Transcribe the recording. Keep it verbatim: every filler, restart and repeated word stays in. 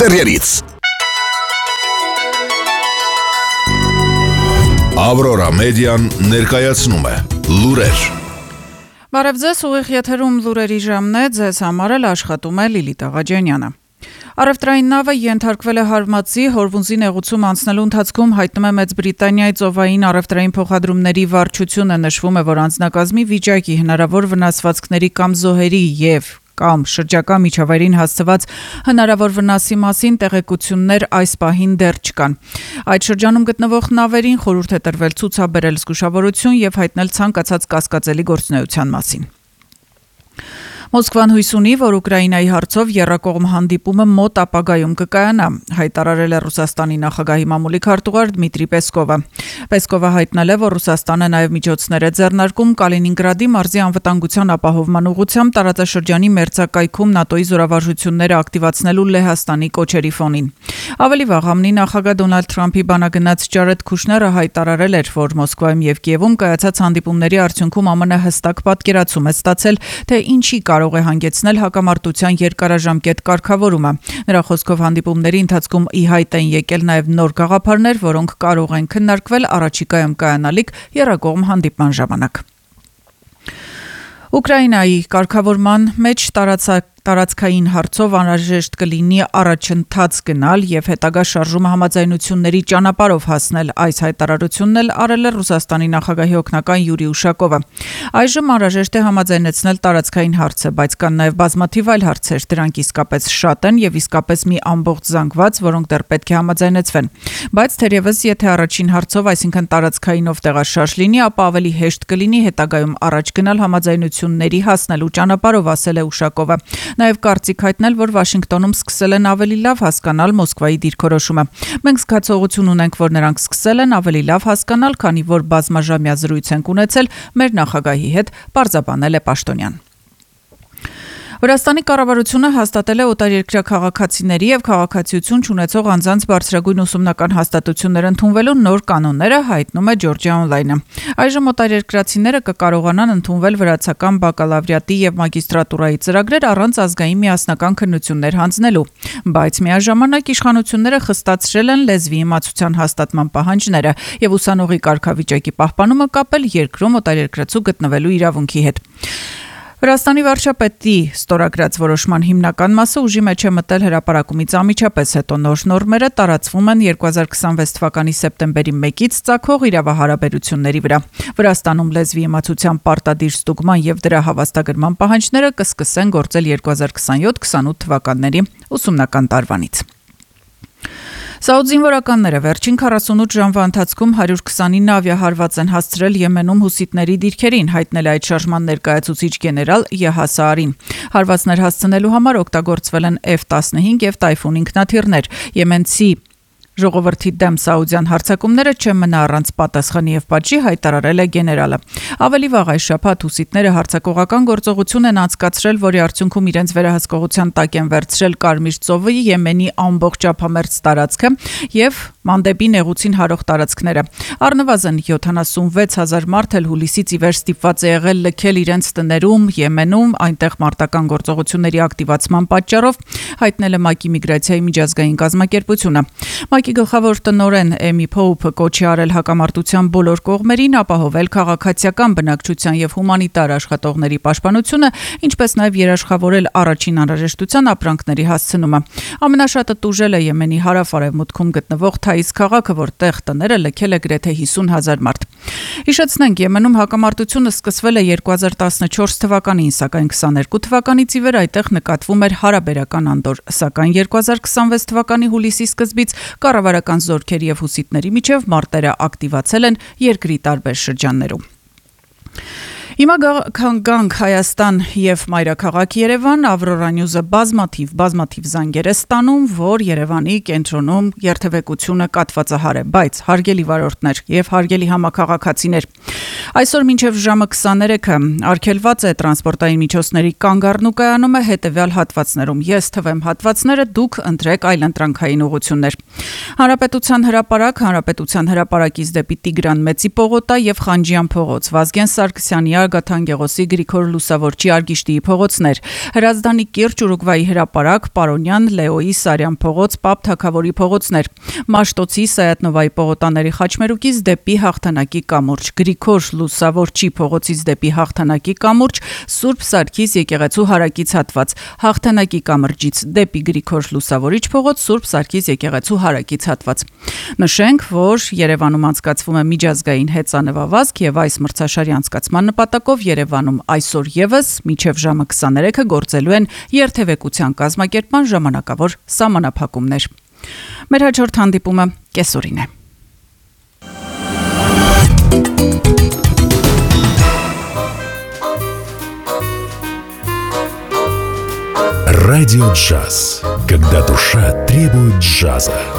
քուրիերից։ Ավրորա մեդիան ներկայացնում է լուրեր։ Բարև ձեզ, ուղիղ եթերում լուրերի ժամն է, ձեզ համար էլ աշխատում է Լիլիթ Աղաջանյանը։ Առևտրային նավը ենթարկվել է հարմածի, Հորմուզի նեղուցում անցնելու ընթացքում հայտնում է Մեծ Բրիտանիայի ծովային առևտրային փոխադրումների վարչությունը, նշվում է, որ անձնակազմի վիճակի, հնարավոր վնասվածքների կամ զոհերի եւ կամ շրջակա միջավայրին հասցված հնարավոր վնասի մասին տեղեկություններ այս պահին դեռ չկան։ Այդ շրջանում գտնվող նավերին խորհուրդ է տրվել ցուցաբերել զգուշավորություն եւ հայտնել ցանկացած կասկածելի գործունեության մասին։ Մոսկվան հույս ունի, որ Ուկրաինայի հարցով եռակողմ հանդիպումը մոտ ապագայում կկայանա, հայտարարել է Ռուսաստանի նախագահի մամուլի քարտուղար Դմիտրի Պեսկովը։ Պեսկովը հայտնել է, որ Ռուսաստանը նաև միջոցներ է ձեռնարկում Կալինինգրադի մարզի անվտանգության ապահովման ուղղությամբ տարածաշրջանի մերձակայքում ՆԱՏՕ-ի զորավարժությունները ակտիվացնելու Լեհաստանի կոչերի ֆոնին։ Ավելի վաղ ԱՄՆ նախագահ Դոնալդ Թրամփի բանագնաց Ջարեդ Քուշները հայտարարել էր, որ Մոսկվայում եւ Կիևում կայացած հանդիպումների արդյունքում ԱՄՆ հստակ պատկերացում է ստացել, թե ինչի կարող է հանգեցնել հակամարտության երկարաժամկետ կարգավորումը։ Նրա խոսքով հանդիպումների ընթացքում ի հայտ են եկել նաև նոր գաղափարներ, որոնք կարող են քննարկվել առաջիկայում կայանալիք եռակողմ հանդիպման ժամանակ։ Ուկրաինայի կարգավորման մեջ տարածակ Տարածքային հարցով անհրաժեշտ կլինի առաջընթաց գնալ եւ հետագա շարժումը համաձայնությունների ճանապարհով հասնել, այս հայտարարությունն էլ արել է Ռուսաստանի նախագահի օգնական Յուրի Ուշակովը։ Այժմ անհրաժեշտ է համաձայնեցնել տարածքային հարցը, բայց կան նաեւ բազմաթիվ այլ հարցեր, դրանք իսկապես շատ են եւ իսկապես մի ամբողջ զանգված, որոնք դեռ պետք է համաձայնեցվեն։ Բայց թերևս եթե առաջին հարցով, այսինքն տարածքայինով տեղաշարժ լինի, ապա ավելի հեշտ կլինի հետագայում առաջ գնալ համաձայնությունների հասնելու ճանապարհով, ասել է Ուշակովը։ Նաև կարծիք հայտնել, որ Վաշինգտոնում սկսել են ավելի լավ հասկանալ Մոսկվայի դիրքորոշումը։ Մենք զգացողություն ունենք, որ նրանք սկսել են ավելի լավ հասկանալ, քանի որ բազմաժամյա զրույց ենք ունեցել մեր նախագահի հետ, պարզաբանել է Պաշտոնյան։ Վրաստանի կառավարությունը հաստատել է օտարերկրյա քաղաքացիների եւ քաղաքացիություն չունեցող անձանց բարձրագույն ուսումնական հաստատություններ ընդունվելու նոր կանոնները, հայտնում է Georgia Online-ը։ Այժմ օտարերկրացիները կկարողանան ընդունվել վրացական բակալավրիատի եւ մագիստրատուրայի ծրագրեր առանց ազգային միասնական քննություններ հանձնելու, բայց միաժամանակ իշխանությունները խստացրել են լեզվի իմացության հաստատման պահանջները եւ ուսանողի կարգավիճակի պահպանումը կապել երկրում օտարերկրացու գտնվելու իրավունքի հետ։ Վրաստանի վարչապետի ստորագրած որոշման հիմնական մասը ուժի մեջ է մտել հրապարակումից անմիջապես հետո նոր նորմերը տարածվում են երկու հազար քսանվեց թվականի սեպտեմբերի մեկից ծագող իրավահարաբերությունների վրա։ Վրաստանում լեզվի իմացության պարտադիր ստուգման եւ դրա հավաստագրման պահանջները կսկսեն գործել երկու հազար քսանյոթ քսանութ թվականների ուսումնական տարվանից։ Սաուդ զինվորականները վերջին քառասունութ ժամվա ընթացքում հարյուր քսանինը ավիահարված են հասցրել Եմենում հուսիտների դիրքերին, հայտնել է այդ շարժման ներկայացուցիչ գեներալ Յահյա Սաարին։ Հարվածներ հասցնելու համար օգտագործվել են Էֆ տասնհինգ եւ Տայֆուն ինքնաթիռներ։ Եմենցի ժողովրդի դեմ սաուդյան հարձակումները չեն մնա առանց պատասխանի եւ պատժի, հայտարարել է գեներալը։ Ավելի վաղ այս շաբաթ հուսիտները հարձակողական գործողություն են անցկացրել, որի արդյունքում իրենց վերահսկողության տակ են վերցրել Կարմիր ծովի Եմենի ամբողջ ափամերձ տարածքը եւ Մանդեբի նեղուցին հարող տարածքները։ Առնվազն յոթանասունվեց հազար մարդ էլ հուլիսից ի վեր ստիպված է եղել լքել իրենց տներում Եմենում, այնտեղ մարտական գործողությունների ակտիվացման պատճառով, հայտնել է ՄԱԿ-ի միգրացիայի միջազգային կազմակերպությունը։ ՄԱԿ-ի գլխավոր տնօրեն Էմի Փոուփը կոչ է արել հակամարտության բոլոր կողմերին ապահովել քաղաքացիական բնակչության եւ հումանիտար աշխատողների պաշտպանությունը, ինչպես նաեւ երաշխավորել առաջին անհրաժեշտության ապրանքների հասցնումը։ Ամենաշատը տուժել է Եմենի հարավ-արևմուտքում գտնվող Թայիս քաղաքը, որտեղ տները լքել է գրեթե հիսուն հազար մարդ։ Հիշեցնենք, Եմենում հակամարտությունը սկսվել է երկու հազար տասնչորս թվականին, սակայն քսաներկու թվականից ի վեր այդտեղ նկատվում էր հարաբերական անդոր, սակայն երկու հազար քսանվեց թվականի հուլիսի սկզբից կառավարական զորքերի եւ հուսիտների միջև մարտերը ակտիվացել են երկրի տարբեր շրջաններում։ Հիմա գանք Հայաստան եւ մայրաքաղաք Երևան, Ավրորա Նյուզը բազմաթիվ բազմաթիվ զանգեր է ստանում, որ Երևանի կենտրոնում երթևեկությունը կաթվածահար է, բայց հարգելի վարորդներ եւ հարգելի համաքաղաքացիներ, այսօր մինչեւ ժամը քսաներեքը արգելված է տրանսպորտային միջոցների կանգառն ու կայանումը հետեւյալ հատվածներում։ Ես թվեմ հատվածները, դուք ընտրեք այլընտրանքային ուղղություններ։ Հանրապետության հրապարակ, Հանրապետության հրապարակից դեպի Տիգրան Մեծի պողոտա եւ Խանջյան փողոց, Վազգեն Սարգսյանի Արագաթան Գեղոսի, Գրիգոր Լուսավորչի, Արգիշտիի փողոցներ, Հրազդանի կիրճ, Ուրուգվայի հրապարակ, Պարոնյան, Լեոյի, Սարյան փողոց, Պապ Թագավորի փողոցներ, Մաշտոցի, Սայաթնովայի պողոտաների խաչմերուկից դեպի Հաղթանակի կամուրջ, Գրիգոր Լուսավորչի փողոցից դեպի Հաղթանակի կամուրջ, Սուրբ Սարգիս եկեղեցու հարակից հատված, Հաղթանակի կամրջից դեպի Գրիգոր Լուսավորիչ փողոց, Սուրբ Սարգիս եկեղեցու հարակից հատված։ Նշենք, որ Երևանում անցկացվում է միջազգային հեծանվավազք եւ այս մրցաշարի անցկացման նպատակով Երևանում այսօր եւս մինչեւ ժամը քսաներեքը գործելու են երթևեկության կազմակերպման ժամանակավոր սահմանափակումներ։ Մեր հաջորդ հանդիպումը կեսօրին է։ Радио «Джаз», когда душа требует джаза.